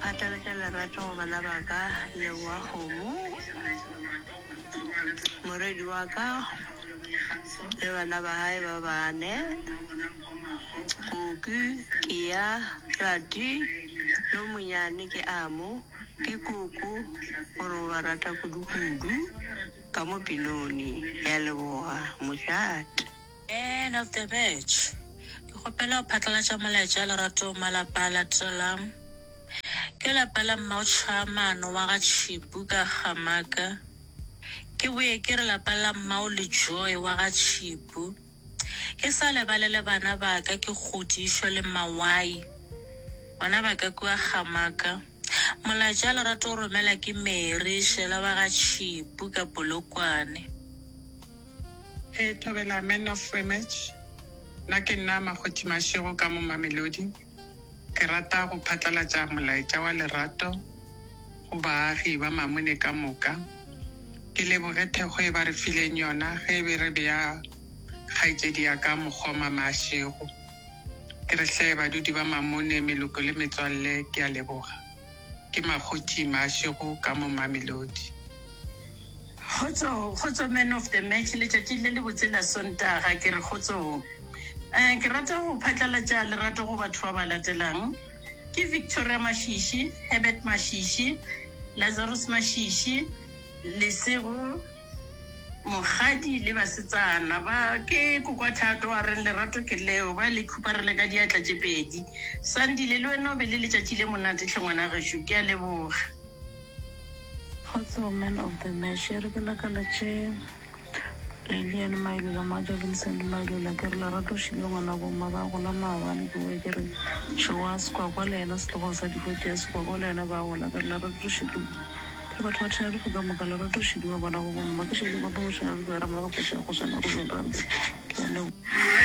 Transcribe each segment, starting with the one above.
phatlalatša lerato go bana ba ka Leboa Kgomo, moredi wa ka le bana ba hae ba bane, Kuku, Kia, Rati, le monyane ke Amo, ke Kuku gore o ba rata kudu-kudu ka mo Pinoni ya Leboa Mošate. End of the match. Ke kgopela go phatlalatša molaetša lerato malapa a latelang. Ke lapa la Mmaotšhamano wa ga Tšhipu ka Gamaka. Ke boe ke re lapa la Mmao le Joy wa ga Tšhipu. Ke sa lebalele bana ba ka ke Kgodišo le Mawai, bana ba ka kua Gamaka. Molaetša lerato o romela ke Mary Shela wa ga Tšhipu ka Polokwane. Thobela Man of Image, nna ke nna Makgoti Mashego ka mo Mamelodi. Ke rata go phatlalatša molaetša wa lerato go baagi ba Mamone ka moka. Ke leboge thekgo e ba re fileng yona ge be re beya kgaetšedi ya ka Mokgoma Mashego. Ke re hle badudi ba Mamone, meloko le metswalle, ke a leboga. Ke Makgoti Mashego ka mo Mamelodi. Khotso Man of the Match le tšatši le botse la Sontaga ke re khotso. Ke rata go phatlalatša lerato go batho ba ba latelang. Ke Victoria Mashishi, Herbert Mashishi, Lazarus Mashishi, Lesego Mogadi le basetsana ba ke Kokwa-Thato a re lerato ke leo ba le khuparele ka diatla tše pedi. Sandile le wena o be le letšatši le monate hle ngwana gešo, ke a leboga. Khotso Man of the Match, re ke lakaletše Lilian Mailula Maja Vincent Mailula ke re lerato šile ngwana bomma ba gola maabane ke boe ke re Joa Sekwakwa le ena setlogong sa dikoti ya Sekwakwa le ena ba gola ke re lerato šile ke batho ba thari ka moka lerato šile ba bona go bomma ke šile gopa mošana ke ra mmaga pesa go sana go jolantse ke a leo.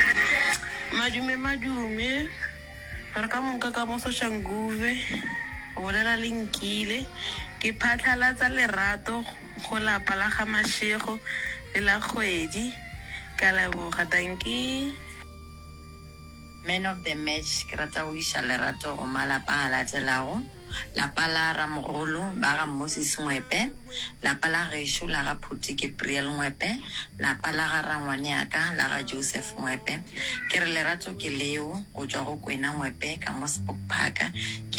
Madume re ka monka ka mo Soshanguve go bolela Lenkile. Ke phatlalatša lerato go lapa la ga Mashego le la Kgwedi ka leboga, tanki. Man of the Match, ke rata go iša lerato go malapa a latelago. Lapa la Ramogolo ba ga Moses Ngwepe, lapa la Gešo la ga Phuti Gabriel Ngwepe, lapa la ga Rangwaneaka la ga Joseph Ngwepe. Ke re lerato ke leo go tšwa go Kwena Ngwepe ka mo Spock Park. Ke